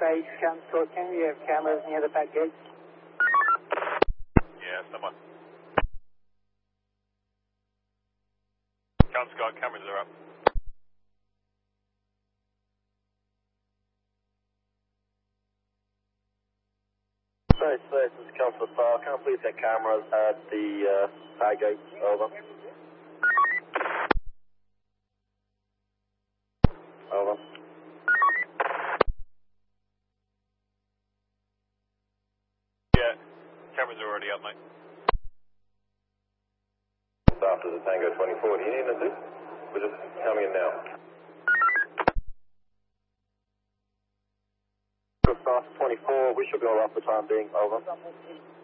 Base, Council 10, we have cameras near the back gate. Yeah, someone. Council, cameras are up. Base, this is Council Star. Can I please have cameras at the back gate? Over. Over. Yeah, cameras are already up, mate. After the Tango 24, do you need anything? We're just coming in now. Star 24, we should be all right for the time being. Over.